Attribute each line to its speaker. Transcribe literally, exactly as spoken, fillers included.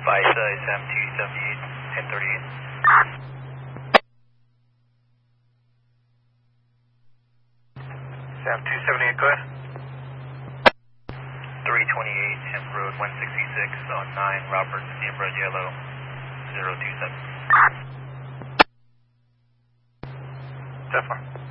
Speaker 1: Vice Sam two seventy-eight, ten thirty-eight.
Speaker 2: Sam two seventy-eight, go ahead.
Speaker 1: three twenty-eight, Hemp Road one sixty-six on nine Roberts, Sierra Yellow, zero two seven.
Speaker 2: Definitely.